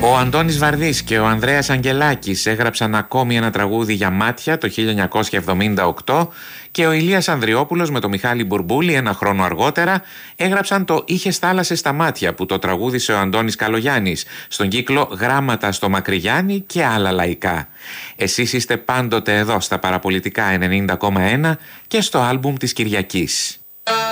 Ο Αντώνης Βαρδής και ο Ανδρέας Αγγελάκης έγραψαν ακόμη ένα τραγούδι για μάτια το 1978 και ο Ηλίας Ανδριόπουλος με τον Μιχάλη Μπουρμπούλη ένα χρόνο αργότερα έγραψαν το «Είχες θάλασσες στα μάτια» που το τραγούδισε ο Αντώνης Καλογιάννης στον κύκλο «Γράμματα στο Μακρυγιάννη» και άλλα λαϊκά. Εσείς είστε πάντοτε εδώ στα Παραπολιτικά 90,1 και στο άλμπουμ της Κυριακής.